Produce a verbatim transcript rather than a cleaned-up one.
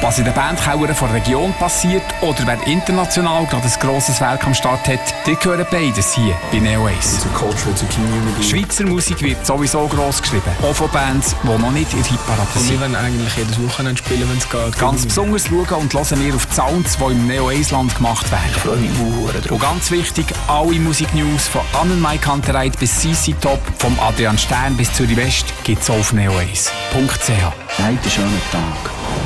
Was in den Bandkellern der Region passiert oder wer international gerade ein grosses Werk am Start hat, die hören beides hier bei Neo Ace. It's a culture, it's a community. Schweizer Musik wird sowieso gross geschrieben, auch von Bands, die noch nicht in der Hitparade sind. Wir wollen eigentlich jedes Wochenende spielen, wenn es geht. Ganz besonders schauen und hören wir auf die Sounds, die im Neo Ace Land gemacht werden. Ich freue mich auch drauf. Und ganz wichtig, alle Musiknews von Annenmai Kantereit bis C C Top, vom Adrian Stern bis Zürich West, gibt es auf neoace punkt c h. Heute schönen Tag.